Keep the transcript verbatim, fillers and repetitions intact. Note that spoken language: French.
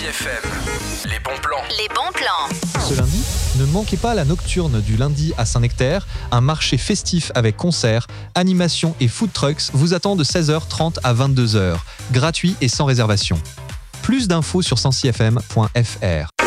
F M, les bons plans. Les bons plans. Ce lundi, ne manquez pas la nocturne du lundi à Saint-Nectaire. Un marché festif avec concerts, animations et food trucks vous attend de seize heures trente à vingt-deux heures. Gratuit et sans réservation. Plus d'infos sur cent six f m point f r.